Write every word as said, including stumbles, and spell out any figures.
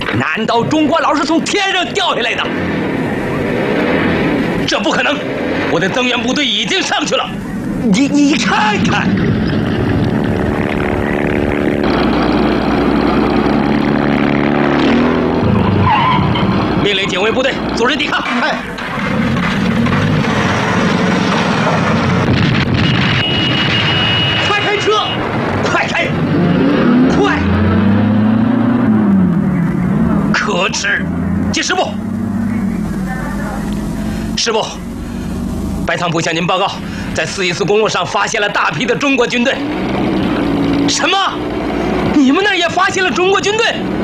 难道中国佬是从天上掉下来的？这不可能！我的增援部队已经上去了。你你看看，命令警卫部队组织抵抗。哎。 车，快开！快！可耻！接师部，师部，白堂部向您报告，在四一四公路上发现了大批的中国军队。什么？你们那儿也发现了中国军队？